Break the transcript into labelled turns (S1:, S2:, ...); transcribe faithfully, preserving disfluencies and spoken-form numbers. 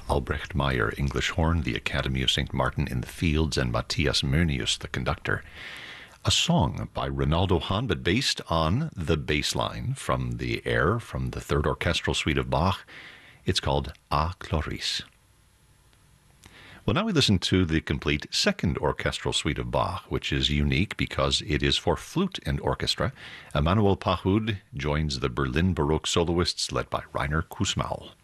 S1: Albrecht Meyer, English horn, the Academy of Saint Martin in the Fields, and Matthias Mönius, the conductor. A song by Rinaldo Hahn, but based on the bass line from the air from the Third Orchestral Suite of Bach. It's called A Chloris. Well, now we listen to the complete Second Orchestral Suite of Bach, which is unique because it is for flute and orchestra. Emanuel Pahud joins the Berlin Baroque soloists led by Rainer Kussmaul.